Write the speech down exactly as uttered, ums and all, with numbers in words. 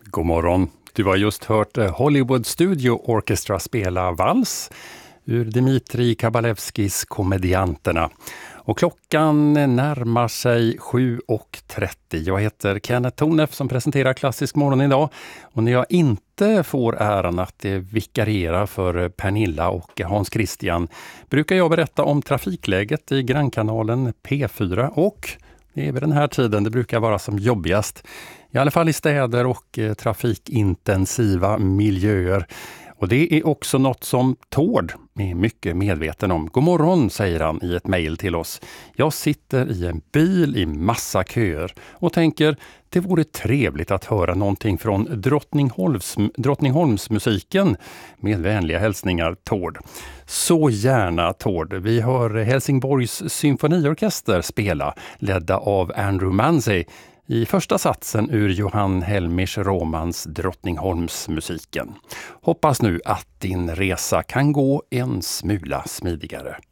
God morgon. Du har just hört Hollywood Studio Orchestra spela vals ur Dmitrij Kabalevskis Komedianterna. Och klockan närmar sig sju och trettio. Jag heter Kenneth Tornef som presenterar Klassisk morgon idag. Och när jag inte får äran att vikariera för Pernilla och Hans Christian brukar jag berätta om trafikläget i grannkanalen P fyra. Och det är vid den här tiden det brukar vara som jobbigast. I alla fall i städer och eh, trafikintensiva miljöer. Och det är också något som Tord är mycket medveten om. God morgon, säger han i ett mejl till oss. Jag sitter i en bil i massa köer och tänker det vore trevligt att höra någonting från Drottningholms, Drottningholmsmusiken. Med vänliga hälsningar, Tord. Så gärna, Tord. Vi hör Helsingborgs symfoniorkester spela, ledda av Andrew Manzi, i första satsen ur Johan Helmers romans Drottningholmsmusiken. Hoppas nu att din resa kan gå en smula smidigare.